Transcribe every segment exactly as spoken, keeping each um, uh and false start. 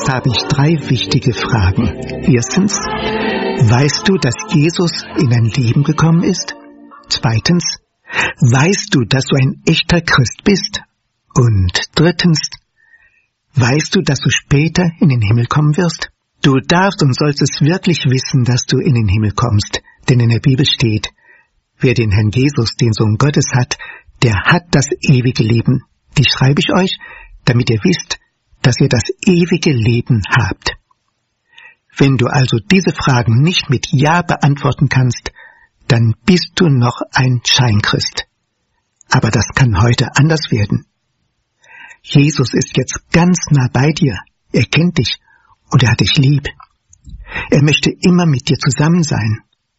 Jetzt habe ich drei wichtige Fragen. Erstens, weißt du, dass Jesus in dein Leben gekommen ist? Zweitens, weißt du, dass du ein echter Christ bist? Und drittens, weißt du, dass du später in den Himmel kommen wirst? Du darfst und sollst es wirklich wissen, dass du in den Himmel kommst, denn in der Bibel steht, wer den Herrn Jesus, den Sohn Gottes hat, der hat das ewige Leben. Die schreibe ich euch, damit ihr wisst, dass ihr das ewige Leben habt. Wenn du also diese Fragen nicht mit Ja beantworten kannst, dann bist du noch ein Scheinchrist. Aber das kann heute anders werden. Jesus ist jetzt ganz nah bei dir. Er kennt dich und er hat dich lieb. Er möchte immer mit dir zusammen sein.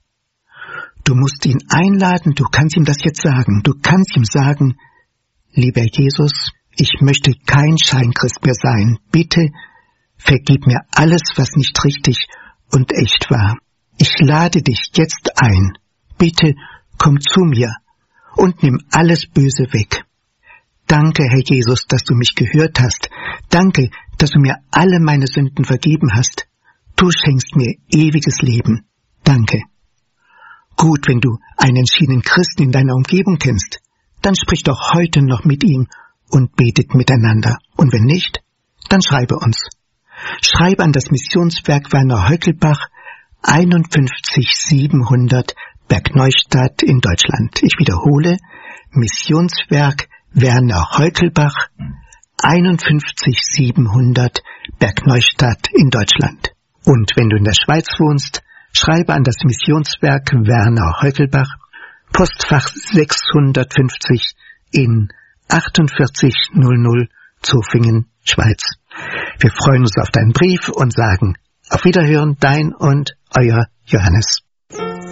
Du musst ihn einladen, du kannst ihm das jetzt sagen. Du kannst ihm sagen, lieber Jesus, ich möchte kein Scheinchrist mehr sein. Bitte vergib mir alles, was nicht richtig und echt war. Ich lade dich jetzt ein. Bitte komm zu mir und nimm alles Böse weg. Danke, Herr Jesus, dass du mich gehört hast. Danke, dass du mir alle meine Sünden vergeben hast. Du schenkst mir ewiges Leben. Danke. Gut, wenn du einen entschiedenen Christen in deiner Umgebung kennst, dann sprich doch heute noch mit ihm und betet miteinander. Und wenn nicht, dann schreibe uns. Schreibe an das Missionswerk Werner Höckelbach, einundfünfzig siebenhundert Bergneustadt in Deutschland. Ich wiederhole, Missionswerk Werner Höckelbach, einundfünfzig siebenhundert Bergneustadt in Deutschland. Und wenn du in der Schweiz wohnst, schreibe an das Missionswerk Werner Höckelbach, Postfach sechshundertfünfzig in achtundvierzig null null Zofingen, Schweiz. Wir freuen uns auf deinen Brief und sagen auf Wiederhören, dein und euer Johannes.